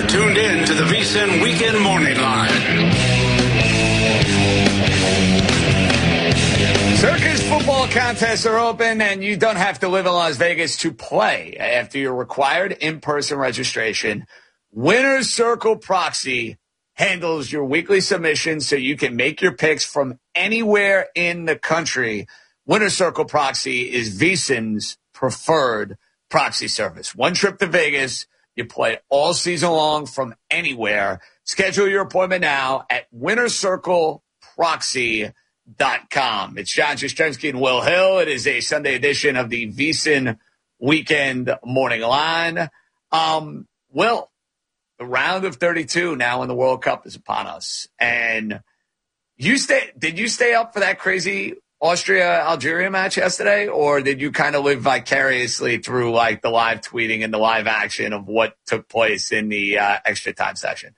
tuned in to the VSiN Weekend Morning Line. Circus football contests are open, and you don't have to live in Las Vegas to play. After your required in-person registration, Winner's Circle Proxy handles your weekly submissions so you can make your picks from anywhere in the country. Winner's Circle Proxy is VSiN's preferred proxy service. One trip to Vegas, you play all season long from anywhere. Schedule your appointment now at winnercircleproxy.com. It's John Jastrzemski and Will Hill. It is a Sunday edition of the VSiN Weekend Morning Line. Will, the round of 32 now in the World Cup is upon us. And did you stay up for that crazy Austria-Algeria match yesterday, or did you kind of live vicariously through like the live tweeting and the live action of what took place in the extra time session?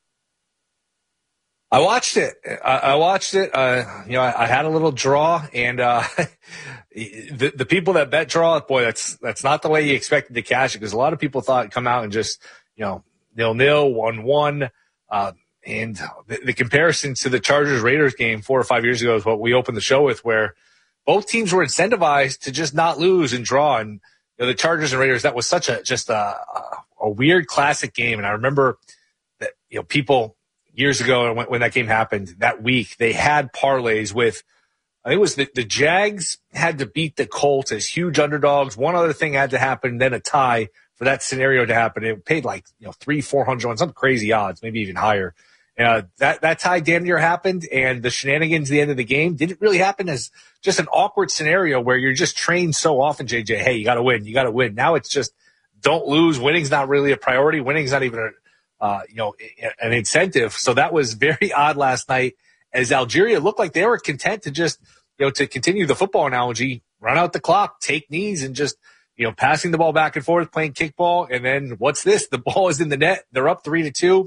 I watched it. I watched it. I had a little draw, and the people that bet draw, boy, that's not the way you expected to cash it, because a lot of people thought it'd come out and just 0-0, 1-1. And the comparison to the Chargers-Raiders game 4 or 5 years ago is what we opened the show with, where both teams were incentivized to just not lose and draw. And the Chargers and Raiders, that was such a weird classic game. And I remember that people years ago when that game happened that week, they had parlays with, I think it was the Jags had to beat the Colts as huge underdogs. One other thing had to happen, then a tie for that scenario to happen. It paid like 300-400 on some crazy odds, maybe even higher. That tie damn near happened, and the shenanigans at the end of the game didn't really happen as just an awkward scenario where you're just trained so often, JJ, hey, you got to win, you got to win. Now it's just don't lose. Winning's not really a priority. Winning's not even an incentive. So that was very odd last night, as Algeria looked like they were content to just, to continue the football analogy, run out the clock, take knees, and just, passing the ball back and forth, playing kickball. And then what's this? The ball is in the net. They're up 3-2.